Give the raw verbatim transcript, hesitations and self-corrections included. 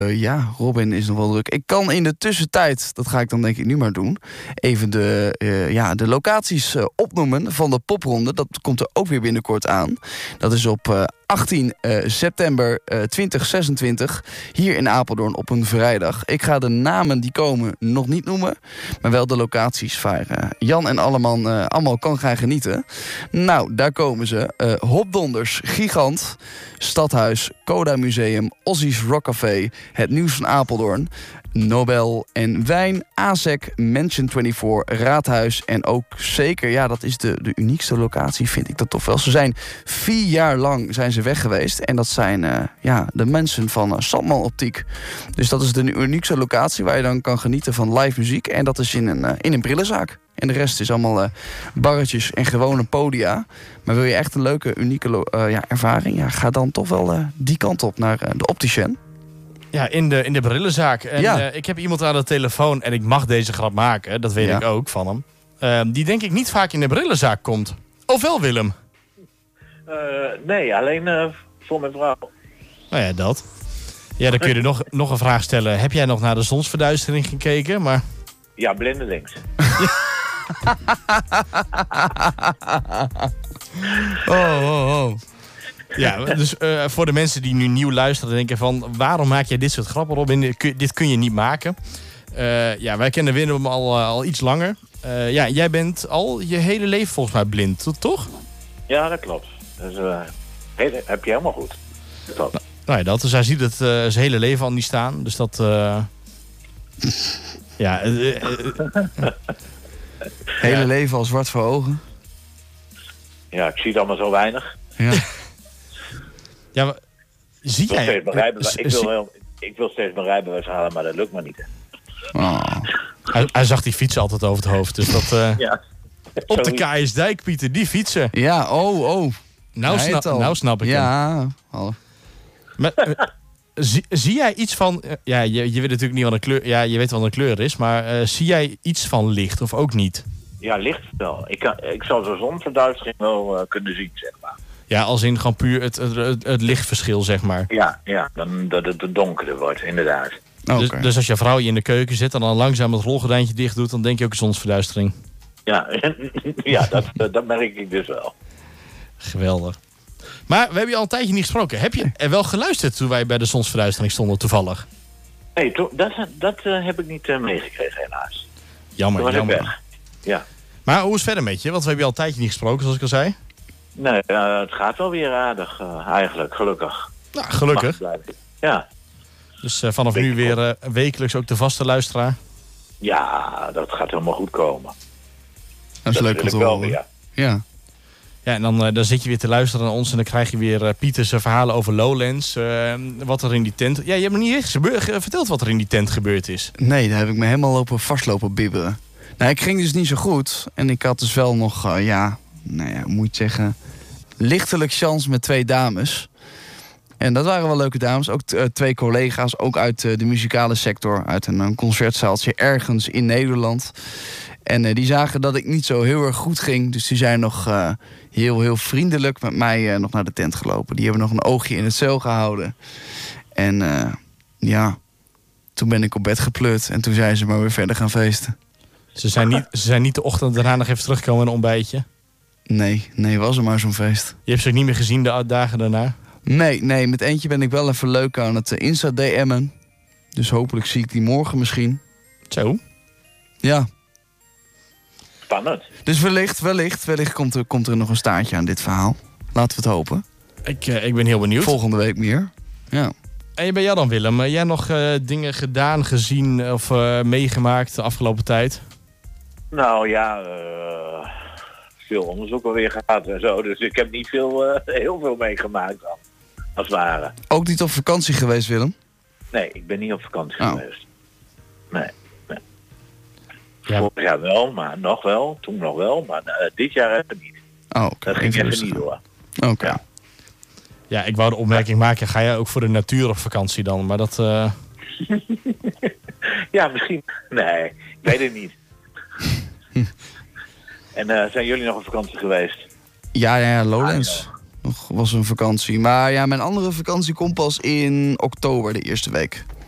Uh, ja, Robin is nog wel druk. Ik kan in de tussentijd, dat ga ik dan denk ik nu maar doen, even de, uh, ja, de locaties uh, opnoemen van de popronde. Dat komt er ook weer binnenkort aan. Dat is op uh, achttien september uh, twintig zesentwintig hier in Apeldoorn op een vrijdag. Ik ga de namen die komen nog niet noemen, maar wel de locaties waar uh, Jan en Alleman uh, allemaal kan gaan genieten. Nou, daar komen ze. Uh, Hopdonders, Gigant, Stadhuis, Coda Museum, Ozzy's Rock Café, Het Nieuws van Apeldoorn, Nobel en Wijn, A S E C, Mansion vierentwintig, Raadhuis en ook zeker, ja, dat is de, de uniekste locatie, vind ik dat toch wel. Ze zijn vier jaar lang zijn ze weg geweest en dat zijn uh, ja, de mensen van uh, Sandman Optiek. Dus dat is de uniekste locatie waar je dan kan genieten van live muziek en dat is in een, uh, in een brillenzaak. En de rest is allemaal uh, barretjes en gewone podia. Maar wil je echt een leuke, unieke uh, ja, ervaring, ja, ga dan toch wel uh, die kant op naar uh, de opticien. Ja, in de, in de brillenzaak. En ja. uh, ik heb iemand aan de telefoon en ik mag deze grap maken. Dat weet ja. ik ook van hem. Uh, die denk ik niet vaak in de brillenzaak komt. Of wel, Willem? Uh, nee, alleen uh, voor mijn vrouw. Nou ja, dat. Ja, dan kun je er nog, nog een vraag stellen. Heb jij nog naar de zonsverduistering gekeken? Maar... Ja, blindelings. oh, oh, oh. Ja, dus uh, voor de mensen die nu nieuw luisteren denken van... waarom maak jij dit soort grappen, Robin? Dit kun je niet maken. Uh, ja, wij kennen Willem al, uh, al iets langer. Uh, ja, jij bent al je hele leven volgens mij blind, toch? Ja, dat klopt. Dus, uh, hele, heb je helemaal goed. Klopt. Nou, nou ja, dat, dus hij ziet het uh, zijn hele leven al niet staan. Dus dat... Uh, ja... Uh, uh, uh, hele ja. leven al zwart voor ogen. Ja, ik zie het allemaal zo weinig. Ja. Ja, maar, zie ik wil jij... Steeds mijn rijbewijs, ik, wil heel, ik wil steeds mijn rijbewijs halen, maar dat lukt maar niet. Oh. Hij, hij zag die fietsen altijd over het hoofd, dus dat... Uh, ja. Op de K S Dijk, Pieter, die fietsen. Ja, oh, oh. Nou, sna nou snap ik ja. hem. Maar, uh, zie, zie jij iets van... Uh, ja, je, je weet natuurlijk niet wat een kleur... Ja, je weet wat een kleur is, maar uh, zie jij iets van licht of ook niet? Ja, licht wel. Ik, kan, ik zou zo'n zonverduistering wel uh, kunnen zien, zeg maar. Ja, als in gewoon puur het, het, het, het lichtverschil, zeg maar. Ja, ja, dan dat het donkerder wordt, inderdaad. Okay. Dus, dus als je vrouw je in de keuken zit en dan langzaam het rolgordijntje dicht doet, dan denk je ook zonsverduistering. Ja, ja dat, dat merk ik dus wel. Geweldig. Maar we hebben je al een tijdje niet gesproken. Heb je er wel geluisterd toen wij bij de zonsverduistering stonden, toevallig? Nee, to, dat, dat uh, heb ik niet uh, meegekregen, helaas. Jammer, toen was jammer. Ik weg. Ja. Maar hoe is het verder met je? Want we hebben je al een tijdje niet gesproken, zoals ik al zei. Nee, uh, het gaat wel weer aardig, uh, eigenlijk, gelukkig. Nou, gelukkig. Ja. Dus uh, vanaf nu weer uh, wekelijks ook de vaste luisteraar? Ja, dat gaat helemaal goed komen. Dat is dat leuk om te horen. Ja. ja. Ja, en dan, uh, dan zit je weer te luisteren naar ons en dan krijg je weer uh, Pieters verhalen over Lowlands. Uh, wat er in die tent... Ja, je hebt me niet echt verteld wat er in die tent gebeurd is. Nee, daar heb ik me helemaal lopen vastlopen bibberen. Nou, ik ging dus niet zo goed. En ik had dus wel nog, uh, ja, nou ja, hoe moet je het zeggen... lichtelijk chance met twee dames. En dat waren wel leuke dames. Ook t- uh, twee collega's, ook uit uh, de muzikale sector. Uit een, een concertzaaltje ergens in Nederland. En uh, die zagen dat ik niet zo heel erg goed ging. Dus die zijn nog uh, heel, heel vriendelijk met mij uh, nog naar de tent gelopen. Die hebben nog een oogje in het zeil gehouden. En uh, ja, toen ben ik op bed gepleurd. En toen zijn ze maar weer verder gaan feesten. Ze zijn niet, ze zijn niet de ochtend daarna nog even teruggekomen in een ontbijtje? Nee, nee, was er maar zo'n feest. Je hebt ze ook niet meer gezien de dagen daarna? Nee, nee, met eentje ben ik wel even leuk aan het Insta-D M'en. Dus hopelijk zie ik die morgen misschien. Zo? Ja. Spannend. Dus wellicht, wellicht, wellicht komt er, komt er nog een staartje aan dit verhaal. Laten we het hopen. Ik, uh, ik ben heel benieuwd. Volgende week meer. Ja. En bij jou dan, Willem? Heb jij nog uh, dingen gedaan, gezien of uh, meegemaakt de afgelopen tijd? Nou ja, uh, veel onderzoek alweer gehad en zo. Dus ik heb niet veel, uh, heel veel meegemaakt dan, als het ware. Ook niet op vakantie geweest, Willem? Nee, ik ben niet op vakantie oh. geweest. Nee, nee. Ja. Vorig jaar wel, maar nog wel. Toen nog wel, maar uh, dit jaar even niet. Oh, okay. Dat ging even niet door. Oké. Okay. Ja. Ja, ik wou de opmerking maken, ga jij ook voor de natuur op vakantie dan? Maar dat... Uh... ja, misschien. Nee, ik weet het niet. En uh, zijn jullie nog op vakantie geweest? Ja, ja, ja Lowlands. Nog was een vakantie. Maar ja, mijn andere vakantie komt pas in oktober, de eerste week.